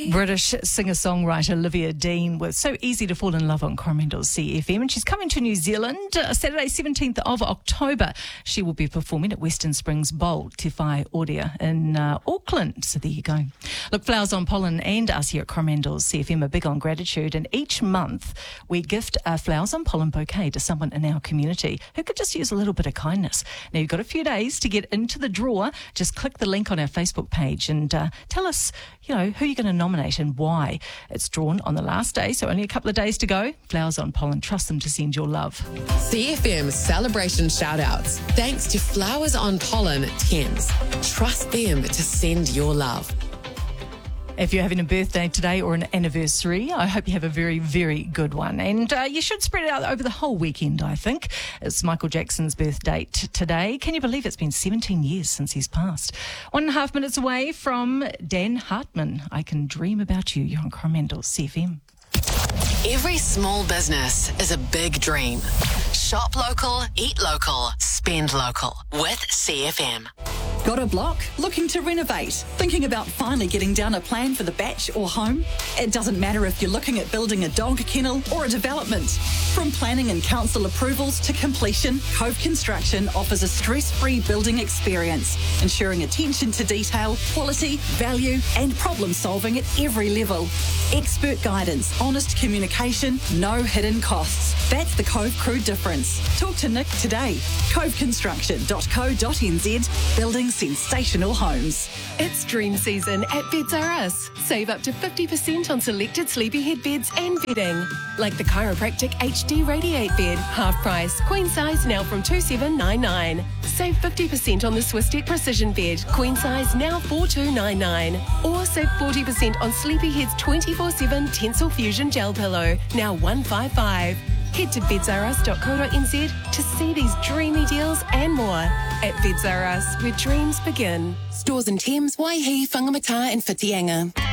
British singer-songwriter Olivia Dean with So Easy to Fall in Love on Coromandel CFM, and she's coming to New Zealand Saturday 17th of October. She will be performing at Western Springs Bowl, Te Whai Oria in Auckland. So there you go. Look, Flowers on Pollen and us here at Coromandel CFM are big on gratitude, and each month we gift a Flowers on Pollen bouquet to someone in our community who could just use a little bit of kindness. Now, you've got a few days to get into the draw. Just click the link on our Facebook page and tell us, who you're going to nominate and why. It's drawn on the last day, so only a couple of days to go. Flowers on Pollen, trust them to send your love. CFM celebration shout-outs. Thanks to Flowers on Pollen Thames. Trust them to send your love. If you're having a birthday today or an anniversary, I hope you have a very, very good one. And you should spread it out over the whole weekend, I think. It's Michael Jackson's birth date today. Can you believe it's been 17 years since he's passed? 1.5 minutes away from Dan Hartman. I Can Dream About You. You're on Coromandel CFM. Every small business is a big dream. Shop local, eat local, spend local with CFM. Got a block? Looking to renovate? Thinking about finally getting down a plan for the batch or home? It doesn't matter if you're looking at building a dog kennel or a development. From planning and council approvals to completion, Cove Construction offers a stress-free building experience, ensuring attention to detail, quality, value and problem solving at every level. Expert guidance, honest communication, no hidden costs. That's the Cove Crew difference. Talk to Nick today. coveconstruction.co.nz, building sensational homes. It's dream season at Beds R Us. Save up to 50% on selected sleepyhead beds and bedding. Like the Chiropractic HD Radiate bed, half price, queen size now from $2,799. Save 50% on the Swistek Precision bed, queen size now $4,299. Or save 40% on Sleepyhead's 24/7 Tensile Fusion gel pillow, now $155. Head to bedsrus.co.nz to see these dreamy deals and more. At Beds R Us, where dreams begin. Stores in Thames, Waihi, Whangamata and Whitianga.